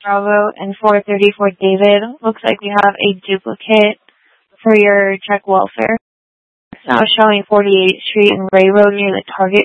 Bravo and 430 Fort David. Looks like we have a duplicate for your check welfare. It's now showing 48th Street and Ray Road near the Target